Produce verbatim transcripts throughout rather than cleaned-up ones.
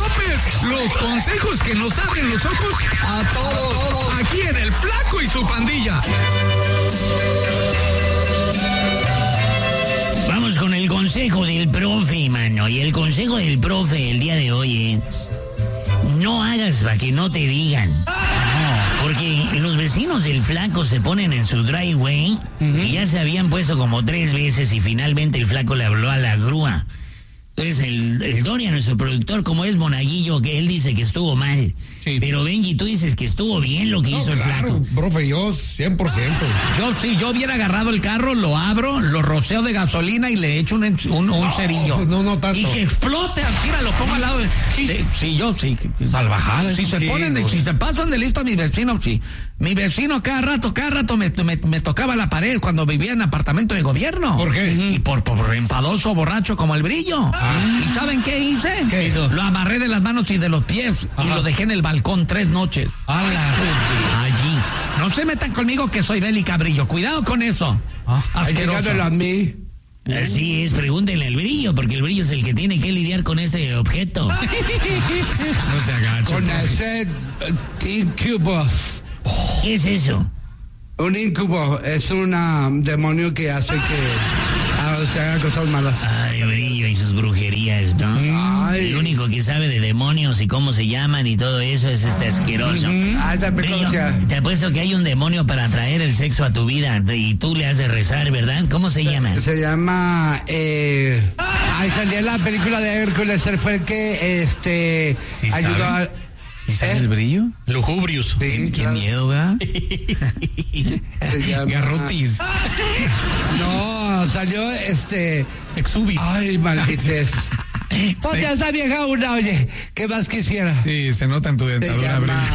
López. Los consejos que nos abren los ojos a todos. Aquí en El Flaco y su Pandilla. Vamos con el consejo del profe, mano. Y el consejo del profe el día de hoy es: no hagas para que no te digan. Porque los vecinos del Flaco se ponen en su driveway uh-huh. y ya se habían puesto como tres veces y finalmente el Flaco le habló a la grúa. Entonces el, el Dorian, nuestro productor, como es monaguillo, que él dice que estuvo mal. Sí. Pero Benji, tú dices que estuvo bien lo que no, hizo el claro, Flaco. Profe, yo cien por ciento. Yo sí, yo hubiera agarrado el carro, lo abro, lo roceo de gasolina y le echo un, un, un no, cerillo. No, no tanto. Y que explote, tira, lo pongo al lado de... de sí, yo sí. Salvajadas. Si se sí, ponen, de, no. si se pasan de listo a mis vecinos, sí. Mi vecino cada rato, cada rato me, me, me tocaba la pared cuando vivía en apartamento de gobierno. ¿Por qué? Y por, por enfadoso, borracho como el brillo. Ah. ¿Y saben qué hice? ¿Qué hizo? Lo amarré de las manos y de los pies. Ajá. Y lo dejé en el balcón tres noches. ¡Hala! Allí. No se metan conmigo que soy Bélica Brillo. Cuidado con eso. Ah, asqueroso. a mí. Así es, pregúntenle al Brillo, porque el Brillo es el que tiene que lidiar con este objeto. No se agachen. Con ese uh, incubus. ¿Qué es eso? Un incubo es un uh, demonio que hace que a usted haga cosas malas. Ay, Brillo y sus brujerías, ¿no? Ay. El único que sabe de demonios y cómo se llaman y todo eso es este asqueroso. Ay, ya me Brillo, conocía. te apuesto que hay un demonio para atraer el sexo a tu vida y tú le has de rezar, ¿verdad? ¿Cómo se llama? Se llama eh ay, salía en la película de Hércules, él fue el que este ¿Sí ayudó saben? a ¿Sí sabe el Brillo? Lujubrius. Sí, Qué, claro. qué miedo, ¿verdad? se llama- Garrotis. No, salió este Sexubi. ay, maldites. Pues Sex- ya está vieja una, oye, ¿qué más quisiera? Sí, se nota en tu Se dentadura, llama... Brillo.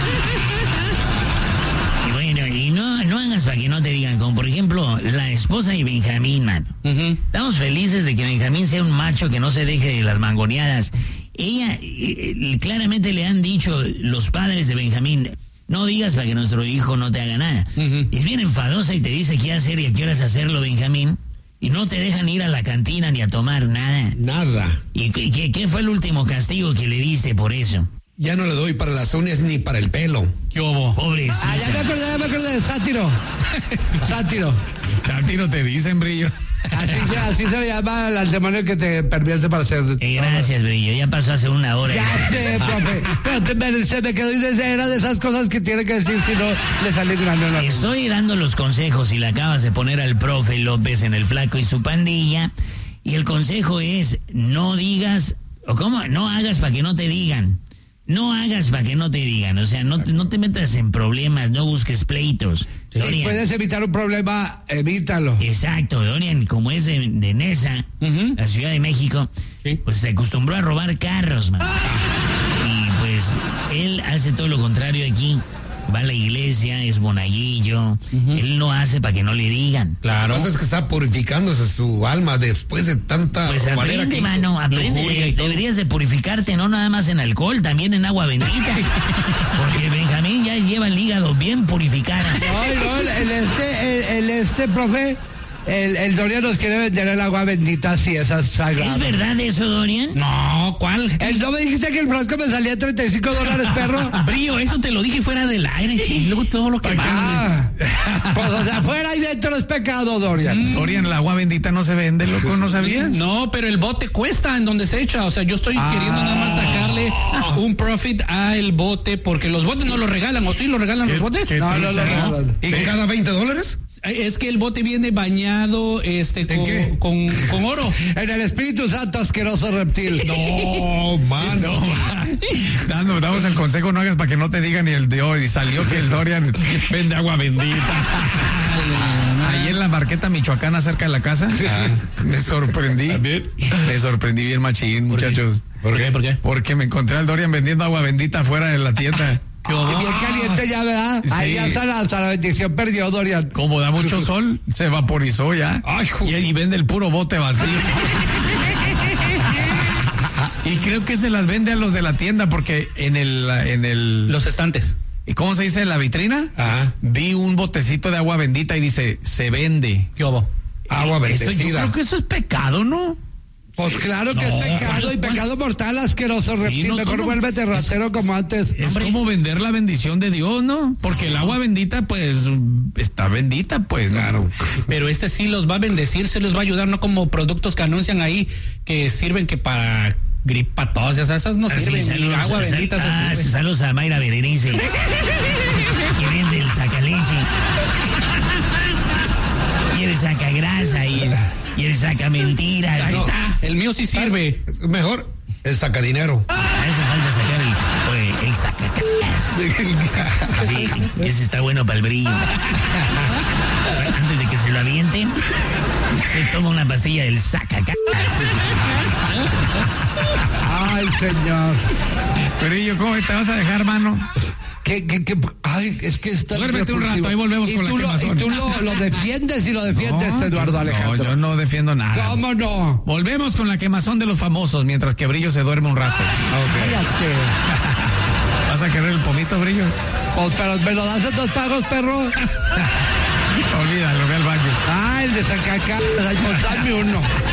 Y bueno, y no, no hagas para que no te digan, como por ejemplo, la esposa de Benjamín, mano. Uh-huh. Estamos felices de que Benjamín sea un macho que no se deje de las mangoneadas. Ella, eh, eh, claramente le han dicho los padres de Benjamín, no digas para que nuestro hijo no te haga nada. Uh-huh. Es bien enfadosa y te dice qué hacer y a qué horas hacerlo, Benjamín. Y no te dejan ir a la cantina ni a tomar nada. Nada. ¿Y qué, qué, qué fue el último castigo que le diste por eso? Ya no le doy para las uñas ni para el pelo. ¿Qué hubo? Pobrecita. Ah, ya me acordé, ya me acordé de Sátiro. Sátiro. Sátiro te dicen, Brillo. Así se, así se llama al demonio que te pervierte para hacer. Eh, gracias, Brillo. Ya pasó hace una hora. Ya sé, profe. Pero te, me, se me quedó y dice, era de esas cosas que tiene que decir si no le sale grande. No. Estoy dando los consejos y le acabas de poner al profe López en El Flaco y su Pandilla. Y el consejo es, no digas, o cómo, no hagas para que no te digan. No hagas para que no te digan. O sea, no te, no te metas en problemas, no busques pleitos. Si Dorian, puedes evitar un problema, evítalo. exacto, Dorian, como es de, de Nesa, Uh-huh. la Ciudad de México, Sí. pues se acostumbró a robar carros, man. Y pues él hace todo lo contrario aquí. Va a la iglesia, es monaguillo. Uh-huh. Él no hace para que no le digan. Lo que pasa es que está purificándose su alma después de tanta Pues robalera aprende, que hizo. mano, aprende. Lujuria y todo. Deberías de purificarte, no nada más en alcohol, también en agua bendita. Porque Benjamín ya lleva el hígado bien purificado. No, no, el, el este, el, el este, profe, el, el Dorian nos quiere vender el agua bendita si esa es sagrada. ¿Es verdad eso, Dorian? No, ¿cuál? El, ¿No me dijiste que el frasco me salía treinta y cinco dólares, perro? Brillo, eso te lo dije fuera del aire, y luego todo lo que Ah, pues o sea, afuera y dentro es pecado, Dorian. Dorian, el agua bendita no se vende, loco, ¿no sabías? No, pero el bote cuesta en donde se echa. O sea, yo estoy Ah. queriendo nada más sacarle un profit al bote, porque los botes no los regalan, ¿o sí los regalan los botes? No, no, no, no, no. ¿Y cada veinte dólares? Es que el bote viene bañado este con, qué? con, con oro. En el Espíritu Santo, asqueroso reptil. No, mano. Dando, damos el consejo, no hagas para que no te digan ni el de hoy. Salió que el Dorian vende agua bendita. Ahí en la Marqueta Michoacana, cerca de la casa, me sorprendí. Me sorprendí bien machín, muchachos. ¿Por qué? ¿Por qué? Porque me encontré al Dorian vendiendo agua bendita afuera de la tienda. Y bien caliente ya, ¿verdad? Sí. Ahí hasta la, hasta la bendición perdió, Dorian. Como da mucho sol, se vaporizó ya. Ay, y, y vende el puro bote vacío. Y creo que se las vende a los de la tienda porque en el... En el Los estantes. ¿Y cómo se dice en la vitrina? Ajá. Vi un botecito de agua bendita y dice, se vende. ¿Qué hubo? Agua Eso, yo bendecida. creo que eso es pecado, ¿no? Pues claro que No, es pecado y pecado mortal, asqueroso Sí, reptil. no, Mejor ¿cómo? vuélvete ratero como antes. Es como vender la bendición de Dios, ¿no? Porque el agua bendita, pues, está bendita, pues. Claro. Pero este sí los va a bendecir, se los va a ayudar, no como productos que anuncian ahí que sirven que para gripa, tos, esas no Así, sirven. saludos, Agua sal- bendita ah, se sirve. saludos a Mayra Berenice, que vende el sacaleche. Y el sacagrasa y el, y el sacamentiras. Ahí No, está, el mío sí sirve. Mejor el sacadinero. a eso falta sacar el, pues, el sacacas. Sí, ese está bueno para el brillo. Antes de que se lo avienten, se toma una pastilla del sacacas. Ay, señor. Perillo, ¿cómo te vas a dejar, mano? Que, que, que, ay, es que está. Duérmete un rato, ahí volvemos y con la tú lo, quemazón. Y tú lo, lo defiendes y lo defiendes, No, Eduardo yo- Alejandro. No, yo no defiendo nada. ¿Cómo no? Volvemos con la quemazón de los famosos mientras que Brillo se duerme un rato. Cállate. ¿Vas a querer el pomito, Brillo? Pues, pero me lo das en dos pagos, perro. Olvídalo, ve al baño. Ah, el de Zacacá. Pues dame uno.